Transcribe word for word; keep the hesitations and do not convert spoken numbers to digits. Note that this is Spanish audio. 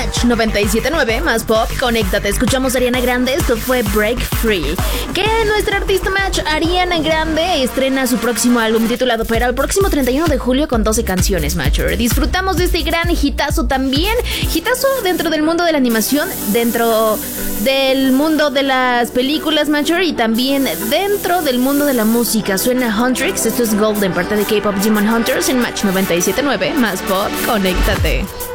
Match noventa y siete punto nueve, más pop, conéctate. Escuchamos a Ariana Grande, esto fue Break Free. Que nuestra artista Match, Ariana Grande, estrena su próximo álbum titulado Pero el próximo treinta y uno de julio con doce canciones, Matcher. Disfrutamos de este gran hitazo también. Hitazo dentro del mundo de la animación, dentro del mundo de las películas, Matcher, y también dentro del mundo de la música. Suena Huntrix, esto es Golden, parte de K-Pop Demon Hunters en Match noventa y siete punto nueve, más pop, conéctate.